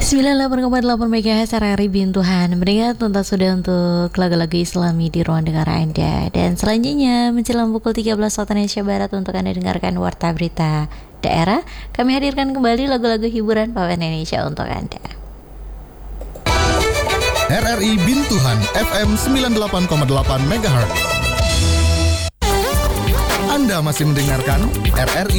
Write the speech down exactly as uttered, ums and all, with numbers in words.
sembilan puluh delapan koma delapan megahertz R R I Bintuhan. Mendengar tuntas sudah untuk lagu-lagu Islami di ruang dengar Anda. Dan selanjutnya menjelang pukul tiga belas waktu Indonesia Barat untuk Anda dengarkan Warta Berita Daerah. Kami hadirkan kembali lagu-lagu hiburan Pop Indonesia untuk Anda. R R I Bintuhan F M sembilan puluh delapan koma delapan megahertz. Anda masih mendengarkan R R I